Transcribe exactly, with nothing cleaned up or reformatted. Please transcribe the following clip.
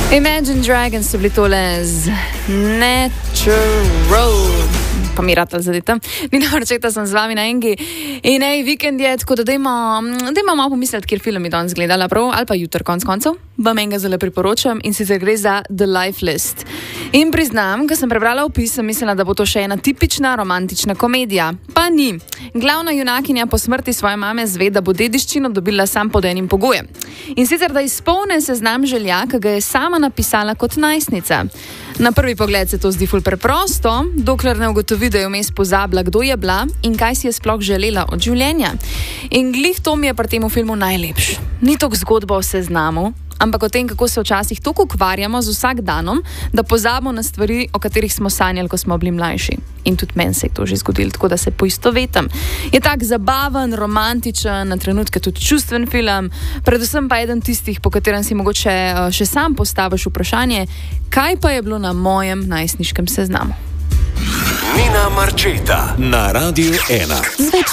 Imagine Dragons so bili tole z Natural. Pa mi rad zadeta. Nina Marčeta sem z vami na Engi. In ej, vikend je, tako da dajmo, dajmo malo pomisliti, kjer film je danes gledala prav, ali pa jutr konc koncev. Vam enega zelo priporočam in sicer gre za The Life List. In priznam, ko sem prebrala opis, sem mislila, da bo to še ena tipična romantična komedija. Pa ni. Glavna junakinja po smrti svoje mame zve, da bo dediščino dobila sam pod enim pogojem. In sicer, da izpolne seznam želja, ki ga je sama napisala kot najstnica. Na prvi pogled se to zdi ful preprosto, dokler ne ugotovi, da je vmes pozabila, kdo je bila in kaj si je sploh želela od življenja. In glih to mi je pri tem filmu najlepš. Ni toliko zgodba o seznamu, ampak o tem, kako se včasih toliko ukvarjamo z vsak danom, da pozabimo na stvari, o katerih smo sanjali, ko smo bili mlajši. In tudi meni se je to že zgodilo, tako da se poistovetim. Je tak zabaven, romantičen, na trenutke tudi čustven film, predvsem pa eden tistih, po katerem si mogoče še sam postaviš vprašanje, kaj pa je bilo na mojem najstniškem seznamu. Nina Marčeta na Radiu ena.